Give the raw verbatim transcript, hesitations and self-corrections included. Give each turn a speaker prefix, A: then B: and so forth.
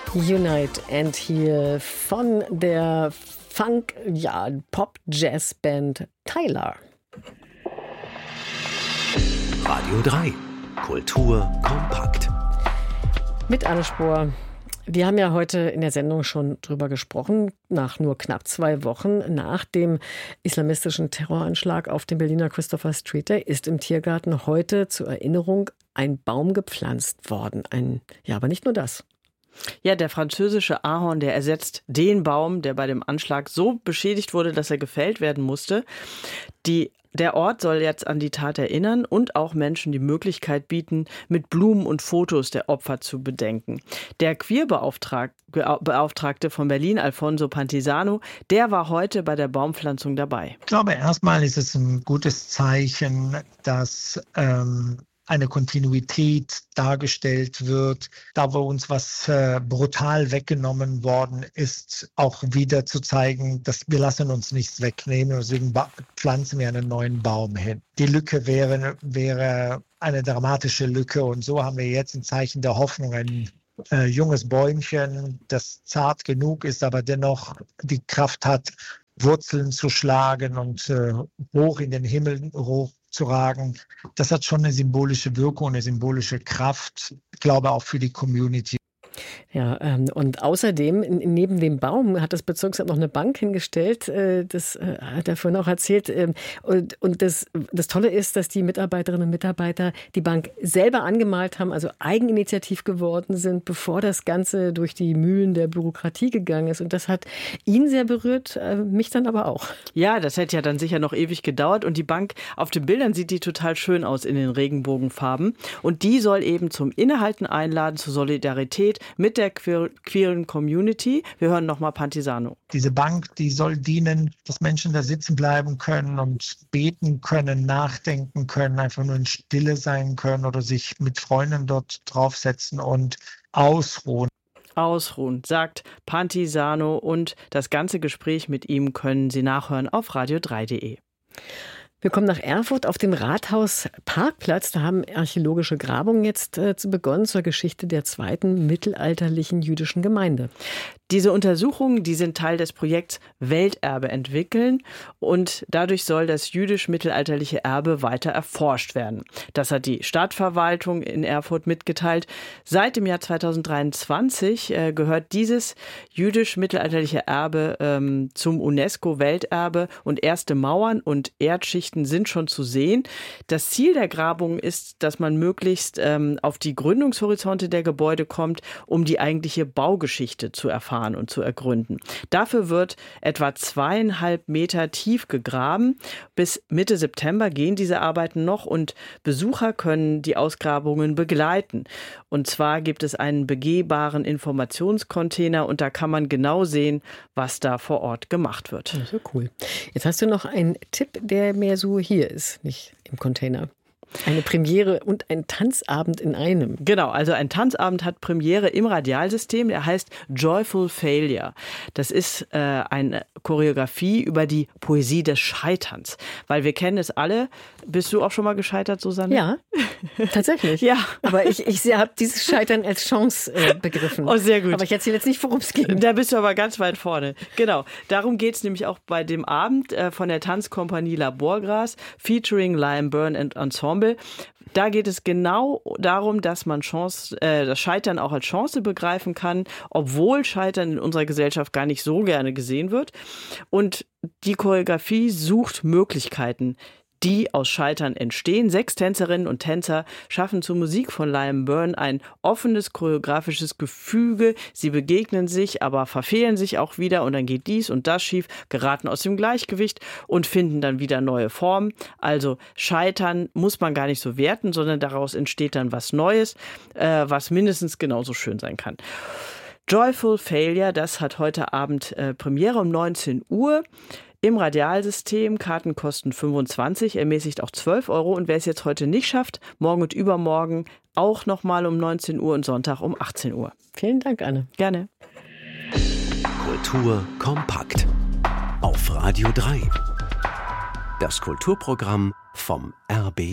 A: Unite and hier von der Funk, ja, Pop-Jazz-Band Tyler.
B: Radio drei. Kultur kompakt.
A: Mit Anne Spohr. Wir haben ja heute in der Sendung schon drüber gesprochen, nach nur knapp zwei Wochen nach dem islamistischen Terroranschlag auf dem Berliner Christopher Street Day ist im Tiergarten heute zur Erinnerung ein Baum gepflanzt worden. Ein, ja, aber nicht nur das.
C: Ja, der französische Ahorn, der ersetzt den Baum, der bei dem Anschlag so beschädigt wurde, dass er gefällt werden musste. Die Der Ort soll jetzt an die Tat erinnern und auch Menschen die Möglichkeit bieten, mit Blumen und Fotos der Opfer zu bedenken. Der Queerbeauftragte von Berlin, Alfonso Pantisano, der war heute bei der Baumpflanzung dabei.
D: Ich glaube, erstmal ist es ein gutes Zeichen, dass ähm, eine Kontinuität dargestellt wird, da wo uns was äh, brutal weggenommen worden ist, auch wieder zu zeigen, dass wir lassen uns nichts wegnehmen, deswegen ba- pflanzen wir einen neuen Baum hin. Die Lücke wäre, wäre eine dramatische Lücke und so haben wir jetzt ein Zeichen der Hoffnung, ein äh, junges Bäumchen, das zart genug ist, aber dennoch die Kraft hat, Wurzeln zu schlagen und äh, hoch in den Himmel hoch zu ragen. Das hat schon eine symbolische Wirkung, eine symbolische Kraft, ich glaube auch für die Community.
A: Ja, ähm, und außerdem, n- neben dem Baum hat das Bezirksamt noch eine Bank hingestellt. Äh, das äh, hat er vorhin auch erzählt. Ähm, und und das, das Tolle ist, dass die Mitarbeiterinnen und Mitarbeiter die Bank selber angemalt haben, also eigeninitiativ geworden sind, bevor das Ganze durch die Mühlen der Bürokratie gegangen ist. Und das hat ihn sehr berührt, äh, mich dann aber auch.
C: Ja, das hätte ja dann sicher noch ewig gedauert. Und die Bank, auf den Bildern sieht die total schön aus in den Regenbogenfarben. Und die soll eben zum Innehalten einladen, zur Solidarität mit der queer, queeren Community. Wir hören nochmal Pantisano.
D: Diese Bank, die soll dienen, dass Menschen da sitzen bleiben können und beten können, nachdenken können, einfach nur in Stille sein können oder sich mit Freunden dort draufsetzen und ausruhen.
C: Ausruhen, sagt Pantisano. Und das ganze Gespräch mit ihm können Sie nachhören auf radio drei punkt de.
A: Wir kommen nach Erfurt auf dem Rathausparkplatz. Da haben archäologische Grabungen jetzt äh, begonnen zur Geschichte der zweiten mittelalterlichen jüdischen Gemeinde.
C: Diese Untersuchungen, die sind Teil des Projekts Welterbe entwickeln und dadurch soll das jüdisch-mittelalterliche Erbe weiter erforscht werden. Das hat die Stadtverwaltung in Erfurt mitgeteilt. Seit dem Jahr zweitausenddreiundzwanzig äh, gehört dieses jüdisch-mittelalterliche Erbe ähm, zum UNESCO-Welterbe und erste Mauern und Erdschichten sind schon zu sehen. Das Ziel der Grabung ist, dass man möglichst ähm, auf die Gründungshorizonte der Gebäude kommt, um die eigentliche Baugeschichte zu erfahren und zu ergründen. Dafür wird etwa zweieinhalb Meter tief gegraben. Bis Mitte September gehen diese Arbeiten noch und Besucher können die Ausgrabungen begleiten. Und zwar gibt es einen begehbaren Informationscontainer und da kann man genau sehen, was da vor Ort gemacht wird.
A: Ja, so cool. Jetzt hast du noch einen Tipp, der mehr so hier ist, nicht im Container. Eine Premiere und ein Tanzabend in einem.
C: Genau, also ein Tanzabend hat Premiere im Radialsystem, der heißt Joyful Failure. Das ist äh, eine Choreografie über die Poesie des Scheiterns. Weil wir kennen es alle. Bist du auch schon mal gescheitert, Susanne?
A: Ja, tatsächlich.
C: Ja.
A: Aber ich, ich habe dieses Scheitern als Chance äh, begriffen.
C: Oh, sehr gut.
A: Aber ich erzähle jetzt nicht, worum es geht.
C: Da bist du aber ganz weit vorne. Genau, darum geht es nämlich auch bei dem Abend äh, von der Tanzkompanie Laborgras featuring Lion Burn and Ensemble. Da geht es genau darum, dass man Chance, äh, das Scheitern auch als Chance begreifen kann, obwohl Scheitern in unserer Gesellschaft gar nicht so gerne gesehen wird. Und die Choreografie sucht Möglichkeiten, die aus Scheitern entstehen. Sechs Tänzerinnen und Tänzer schaffen zur Musik von Lion Burn ein offenes choreografisches Gefüge. Sie begegnen sich, aber verfehlen sich auch wieder und dann geht dies und das schief, geraten aus dem Gleichgewicht und finden dann wieder neue Formen. Also Scheitern muss man gar nicht so werten, sondern daraus entsteht dann was Neues, äh, was mindestens genauso schön sein kann. Joyful Failure, das hat heute Abend äh, Premiere um neunzehn Uhr. Im Radialsystem, Karten kosten fünfundzwanzig, ermäßigt auch zwölf Euro. Und wer es jetzt heute nicht schafft, morgen und übermorgen auch nochmal um neunzehn Uhr und Sonntag um achtzehn Uhr.
A: Vielen Dank, Anne.
C: Gerne.
B: Kultur kompakt. Auf Radio drei. Das Kulturprogramm vom R B